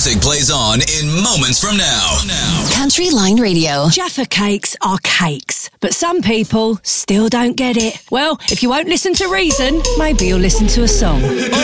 music plays on in moments from now. Country Line Radio. Jaffa cakes are cakes, but some people still don't get it. Well, if you won't listen to reason, maybe you'll listen to a song.